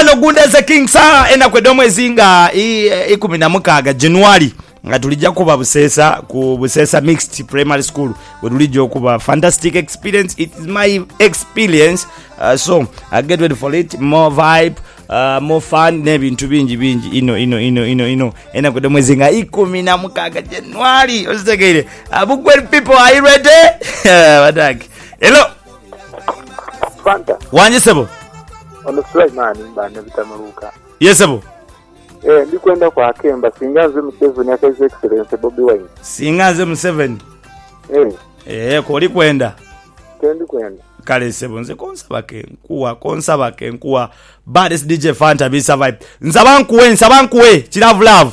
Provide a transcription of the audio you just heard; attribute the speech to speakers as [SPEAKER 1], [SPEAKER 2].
[SPEAKER 1] wano Gundeze King Sir enda kwedo mwezi nga 16 January nga tulijja kuba Busesa Mixed Primary School we tulijja okuba fantastic experience. It is my experience, so I get ready for it. More vibe, more fun nebintu bingi ino enda kwedo mwezi nga 16 January ozitegere. Bugwel people, are you ready? Badaki hello
[SPEAKER 2] Fanta
[SPEAKER 1] wanje sebo
[SPEAKER 2] ono Sulaiman mbane bitamaruka.
[SPEAKER 1] Yes sebo.
[SPEAKER 2] Ndikwenda kwa Kemba singaze Museveni ya His Excellency Bobi Wine.
[SPEAKER 1] Singaze Museveni. Koli kwenda.
[SPEAKER 2] Kendi kwenda.
[SPEAKER 1] Kale sebo nze konsaba ke nkuwa baddest DJ Fanta be survive. Nsabankuwe, Love.